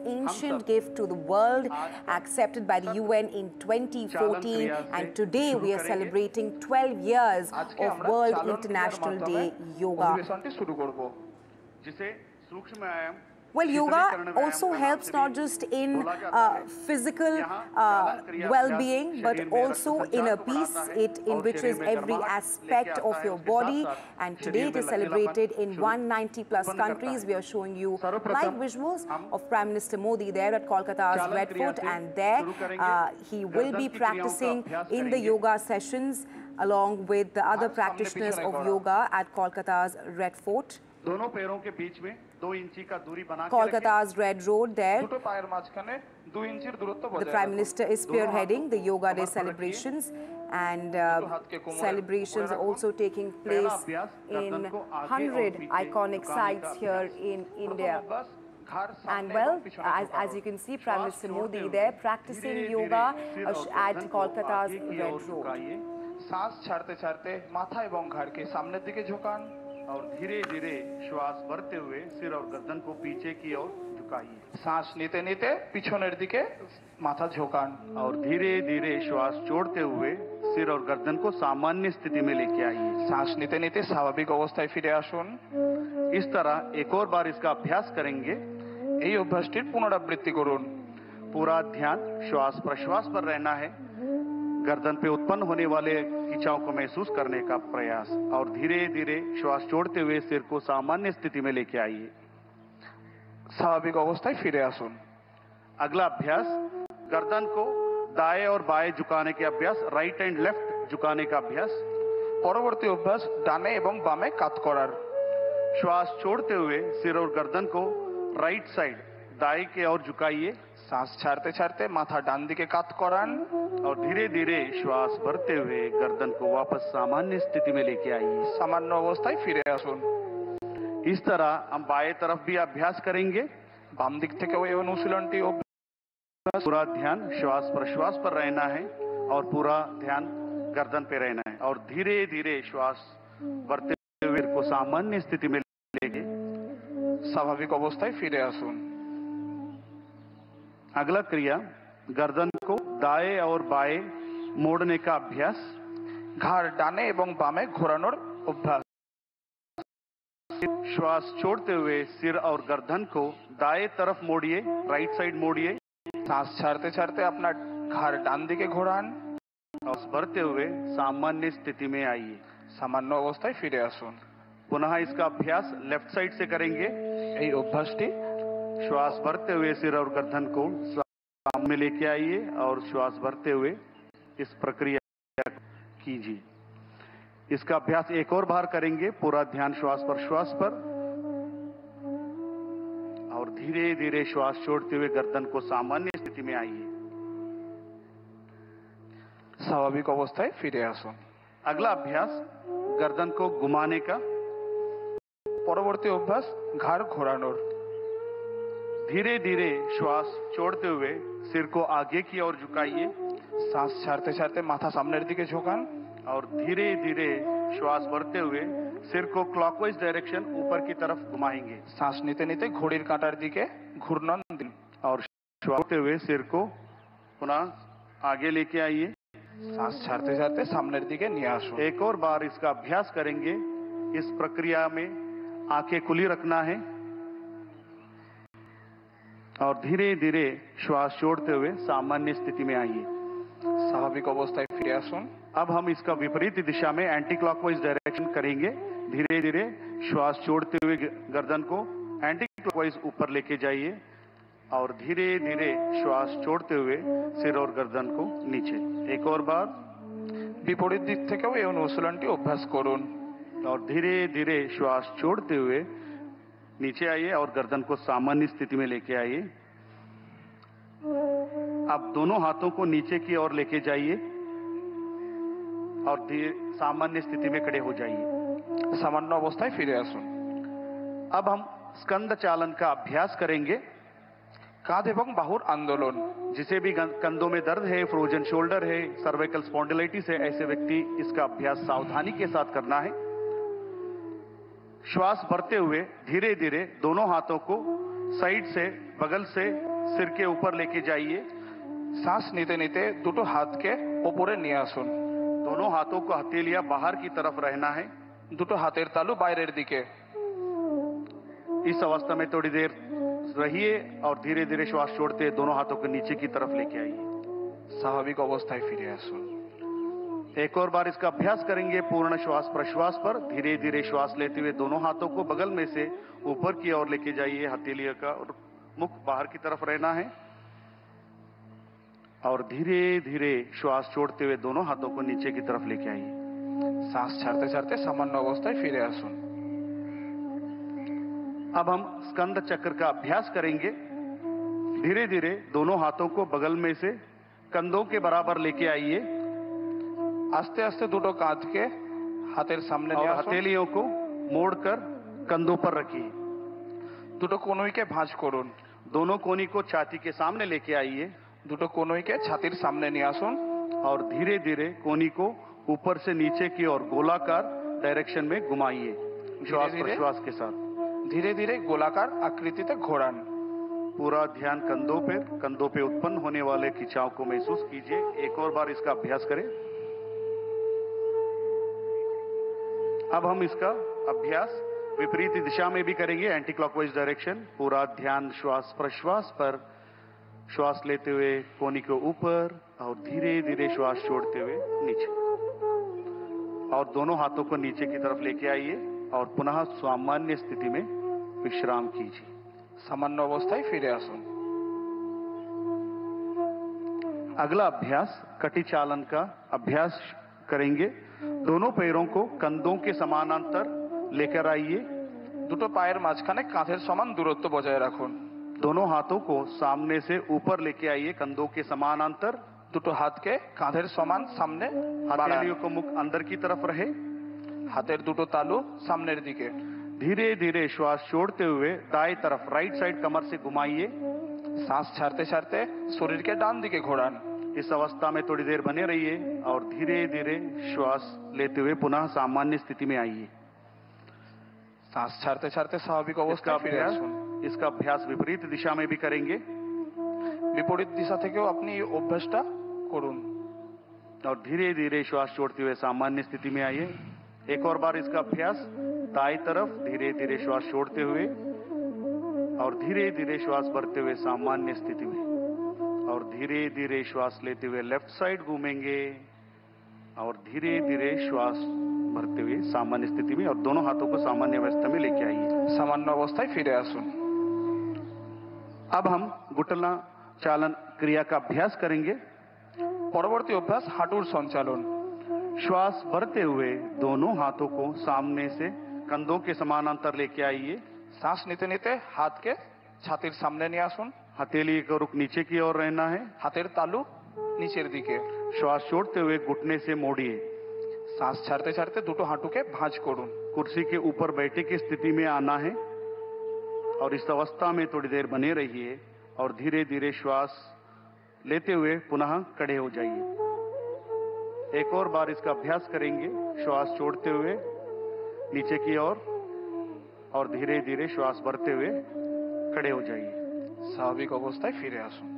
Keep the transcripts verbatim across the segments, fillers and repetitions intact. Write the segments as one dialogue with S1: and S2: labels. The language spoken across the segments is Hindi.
S1: ancient gift to the world, accepted by the U N in twenty fourteen, and today we are celebrating twelve years of World International Day Yoga. Well, yoga also helps not just in uh, physical uh, well-being, but also inner peace. It enriches every aspect of your body, and today it is celebrated in one hundred ninety plus countries. We are showing you live visuals of Prime Minister Modi there at Kolkata's Red Fort, and there uh, he will be practicing in the yoga sessions along with the other practitioners of yoga at Kolkata's Red Fort. Kolkata's Red Road there. The Prime Minister is spearheading the Yoga Day celebrations, and uh, celebrations are also taking place in one hundred iconic sites here in India. And well, as, as you can see, Prime Minister Modi there practicing yoga at Kolkata's Red Road.
S2: सांस छाड़ते छाड़ते माथा एवं घाड़ के सामने दिखे झुकान और धीरे धीरे श्वास भरते हुए सिर और गर्दन को पीछे की ओर झुकाइए। सांस नीते नीते पिछोनेर दिके माथा झुकान और धीरे धीरे श्वास छोड़ते हुए सिर और गर्दन को सामान्य स्थिति में लेके आइए। सांस नीते नीते स्वाभाविक अवस्थाय फिरे आसुन। इस तरह एक और बार इसका अभ्यास करेंगे। এই অভ্যাসটির পুনরাবৃত্তি করুন। पूरा ध्यान श्वास प्रश्वास पर रहना है। गर्दन पे उत्पन्न होने वाले खिंचाव को महसूस करने का प्रयास और धीरे धीरे श्वास छोड़ते हुए सिर को सामान्य स्थिति में लेके आइए। स्वाभाविक अवस्थाय फिरे आसुन। अगला अभ्यास गर्दन को दाएं और बाएं झुकाने के अभ्यास, राइट एंड लेफ्ट झुकाने का अभ्यास। परवर्ती अभ्यास डाने एवं बामे कात करार। श्वास छोड़ते हुए सिर और गर्दन को राइट साइड दाएं की ओर झुकाइए। सांस छाड़ते छाड़ते माथा डान दिके कात करान और धीरे धीरे श्वास भरते हुए गर्दन को वापस सामान्य स्थिति में लेके आइए। सामान्य अवस्थाय फिरे आसुन। इस तरह हम बाएं तरफ भी अभ्यास करेंगे। बाम दिक थेके ওই অনুশীলনটি अभ्यास। पूरा ध्यान श्वास प्रश्वास पर रहना है और पूरा ध्यान गर्दन पे रहना है और धीरे धीरे श्वास भरते हुए को सामान्य स्थिति में लेके स्वाभाविक अवस्थाय फिरे आसुन। अगला क्रिया गर्दन को दाएं और बाएं मोड़ने का अभ्यास, घाड़ डाने एवं बामे घोरानोर अभ्यास। श्वास छोड़ते हुए सिर और गर्दन को दाएं तरफ मोड़िए, राइट साइड मोड़िए। सांस छाड़ते छाड़ते अपना घाड़ डान दिके घोरान और भरते हुए सामान्य स्थिति में आइए। सामान्य अवस्थाय फिरे आसुन। पुनः इसका अभ्यास लेफ्ट साइड से करेंगे। এই অভ্যাসটি श्वास भरते हुए सिर और गर्दन को सामने लेके आइए और श्वास भरते हुए इस प्रक्रिया कीजिए। इसका अभ्यास एक और बार करेंगे। पूरा ध्यान श्वास पर श्वास पर और धीरे धीरे श्वास छोड़ते हुए गर्दन को सामान्य स्थिति में आइए। स्वाभाविक अवस्थाय फिरे आसुन। अगला अभ्यास गर्दन को घुमाने का। परवर्ती अभ्यास घाड़ घोरानोर। धीरे धीरे श्वास छोड़ते हुए सिर को आगे की ओर झुकाइए। सांस छाड़ते छाड़ते माथा सामने दिखे झुकान और धीरे धीरे श्वास भरते हुए सिर को क्लॉकवाइज डायरेक्शन ऊपर की तरफ घुमाएंगे। सांस नीते नीते घोड़ीर कांटार दिके घूर्णन दिन और श्वास भरते हुए सिर को पुनः आगे लेके आइए। सांस छाड़ते छाड़ते सामने दिखे निये आसुन। एक और बार इसका अभ्यास करेंगे। इस प्रक्रिया में आंखें खुली रखना है और धीरे धीरे श्वास छोड़ते हुए सामान्य स्थिति में आइए। स्वाभाविक अवस्थाय फिरे आसुन। अब हम इसका विपरीत दिशा में एंटी क्लॉकवाइज डायरेक्शन करेंगे। धीरे धीरे श्वास छोड़ते हुए गर्दन को एंटी क्लॉकवाइज ऊपर लेके जाइए और धीरे धीरे श्वास छोड़ते हुए सिर और गर्दन को नीचे। एक और बार विपरीत दिक থেকেও এই অনুশীলনটি অভ্যাস করুন और धीरे धीरे श्वास छोड़ते हुए नीचे आइए और गर्दन को सामान्य स्थिति में लेके आइए। अब दोनों हाथों को नीचे की ओर लेके जाइए और सामान्य स्थिति में खड़े हो जाइए। सामान्य अवस्थाय फिरे आसुन। अब हम स्कंद चालन का अभ्यास करेंगे। कांध एवं बाहुर आंदोलन। जिसे भी कंधों में दर्द है, फ्रोजन शोल्डर है, सर्वाइकल स्पॉन्डिलाइटिस है, ऐसे व्यक्ति इसका अभ्यास सावधानी के साथ करना है। श्वास भरते हुए धीरे धीरे दोनों हाथों को साइड से, बगल से सिर के ऊपर लेके जाइए।
S3: सांस नीते नीते दुटो हाथ के ऊपरे निये आसुन।
S2: दोनों हाथों को हथेलियां बाहर की तरफ रहना है।
S3: दुटो हाथेर तालू बाहरेर दिके।
S2: इस अवस्था में थोड़ी देर रहिए और धीरे धीरे श्वास छोड़ते दोनों हाथों को नीचे की तरफ लेके आइए।
S3: स्वाभाविक अवस्थाय फिरे आसुन।
S2: एक और बार इसका अभ्यास करेंगे पूर्ण श्वास प्रश्वास पर। धीरे धीरे श्वास लेते हुए दोनों हाथों को बगल में से ऊपर की ओर लेके जाइए। हथेलियों का और मुख बाहर की तरफ रहना है और धीरे धीरे श्वास छोड़ते हुए दोनों हाथों को नीचे की तरफ लेके आइए।
S3: सांस छाड़ते छाड़ते सामान्य अवस्थाय फिरे आसुन।
S2: अब हम स्कंद चक्र का अभ्यास करेंगे। धीरे धीरे दोनों हाथों को बगल में से कंधों के बराबर लेके आइए।
S3: आस्ते आस्ते दुटो कांध के हाथेर सामने
S2: और
S3: निये आसुन।
S2: हथेलियों को मोड़कर कंधों पर रखिए।
S3: दुटो कोनोई के भांज करुन।
S2: दोनों कोनी को छाती के सामने लेके आइए।
S3: दुटो कोनोई के छातीर सामने निये आसुन।
S2: और धीरे धीरे कोनी को ऊपर से नीचे की ओर गोलाकार डायरेक्शन में घुमाइए श्वास
S3: धीरे-धीरे
S2: प्रश्वास के साथ।
S3: धीरे धीरे गोलाकार आकृतिते घोरान।
S2: पूरा ध्यान कंधों पे कंधों पे उत्पन्न होने वाले खिंचाव को महसूस कीजिए। एक और बार इसका अभ्यास करें। अब हम इसका अभ्यास विपरीत दिशा में भी करेंगे, एंटी क्लॉकवाइज डायरेक्शन। पूरा ध्यान श्वास प्रश्वास पर। श्वास लेते हुए कोनी को ऊपर और धीरे धीरे श्वास छोड़ते हुए नीचे। और दोनों हाथों को नीचे की तरफ लेके आइए और पुनः सामान्य स्थिति में विश्राम कीजिए।
S3: सामान्य अवस्थाय फिरे आसुन।
S2: अगला अभ्यास कटी चालन का अभ्यास करेंगे। दोनों पैरों को कंधों के समानांतर लेकर आइए।
S3: दुटो पायर माझखाने कांधेर समान दूरत्व बजाय राखुन।
S2: दोनों हाथों को सामने से ऊपर लेके आइए कंधों के समानांतर।
S3: दुटो हाथ के कांधेर समान सामने
S2: हथेलियों को मुख अंदर की तरफ रहे।
S3: हाथेर दुटो तालू सामनेर दिके।
S2: धीरे धीरे श्वास छोड़ते हुए दाएं तरफ राइट साइड कमर से घुमाइए।
S3: सांस छाड़ते छाड़ते शरीर के डान दिके घोरान।
S2: इस अवस्था में थोड़ी देर बने रहिए और धीरे धीरे श्वास लेते हुए पुनः सामान्य स्थिति में आइए।
S3: सांस छाड़ते छाड़ते स्वाभाविक अवस्था फिरे आसुन।
S2: इसका अभ्यास विपरीत दिशा में भी करेंगे।
S3: विपरीत दिशा থেকেও আপনি এই অভ্যাসটা করুন।
S2: और धीरे धीरे श्वास छोड़ते हुए सामान्य स्थिति में आइए। एक और बार इसका अभ्यास दाएं तरफ धीरे धीरे श्वास छोड़ते हुए और धीरे धीरे श्वास भरते हुए सामान्य स्थिति में। और धीरे धीरे श्वास लेते हुए लेफ्ट साइड घूमेंगे और धीरे धीरे श्वास भरते हुए सामान्य स्थिति में। और दोनों हाथों को सामान्य अवस्था में लेके आइए।
S3: सामान्य अवस्थाय फिरे आसुन।
S2: अब हम घुटना चालन क्रिया का अभ्यास करेंगे।
S3: পরবর্তী অভ্যাস হাঁটুর সঞ্চালন।
S2: श्वास भरते हुए दोनों हाथों को सामने से कंधों के समानांतर लेके आइए।
S3: सांस নিতে নিতে हाथ के छातीर सामने নিয়ে আসুন।
S2: हथेली का रुख नीचे की ओर रहना है।
S3: हाथेर तालू নিচের দিকে।
S2: श्वास छोड़ते हुए घुटने से मोड़िए।
S3: सांस ছাড়তে ছাড়তে দুটো হাঁটুকে ভাঁজ করুন।
S2: कुर्सी के ऊपर बैठे की स्थिति में आना है और इस अवस्था में थोड़ी देर बने रहिए और धीरे धीरे श्वास लेते हुए पुनः खड़े हो जाइए। एक और बार इसका अभ्यास करेंगे। श्वास छोड़ते हुए नीचे की ओर और, और धीरे धीरे श्वास भरते हुए खड़े हो जाइए।
S3: स्वाभाविक अवस्थाय फिरे आसुन।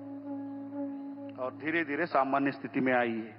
S2: और धीरे धीरे सामान्य स्थिति में आइए।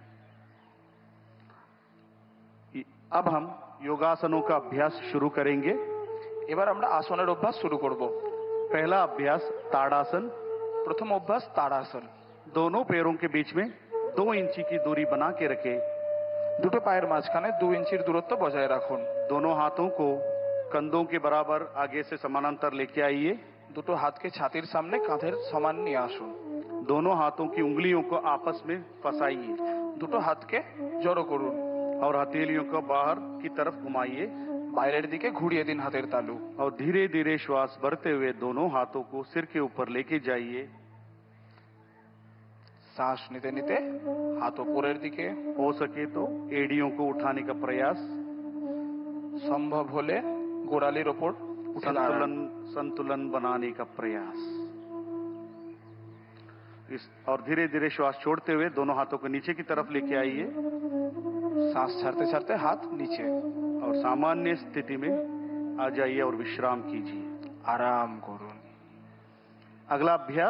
S2: अब हम योगासनों का अभ्यास शुरू करेंगे।
S3: এবার আমরা আসনের অভ্যাস শুরু করব।
S2: पहला अभ्यास ताड़ासन।
S3: প্রথম অভ্যাস তাড়াসন।
S2: दोनों पैरों के बीच में दो इंची की दूरी बना के रखें।
S3: দুটো পায়ের মাঝখানে दो इंचीर दूरत्व बजाय राखुन।
S2: दोनों हाथों को कंधों के बराबर आगे से समानांतर लेके आइए।
S3: দুটো হাতকে ছাতির সামনে কাঁধের সমান নিয়ে আসুন।
S2: दोनों हाथों की उंगलियों को आपस में फंसाइए।
S3: দুটো হাতকে জড়ো করুন
S2: और हथेलियों को बाहर की तरफ घुमाइए।
S3: বাইরের দিকে ঘুরিয়ে দিন হাতের তালু।
S2: और धीरे धीरे श्वास भरते हुए दोनों हाथों को सिर के ऊपर लेके जाइए।
S3: सांस নিতে নিতে হাত উপরের দিকে।
S2: हो सके तो एड़ियों को उठाने का प्रयास।
S3: संभव होले गोड़ालिर ওপর
S2: संतुलन संतुलन बनाने का प्रयास। इस और धीरे धीरे श्वास छोड़ते हुए दोनों हाथों को नीचे की तरफ लेके आइए।
S3: सांस छाड़ते छाड़ते हाथ नीचे
S2: और सामान्य स्थिति में आ जाइए और विश्राम कीजिए।
S3: आराम করুন।
S2: अगला अभ्यास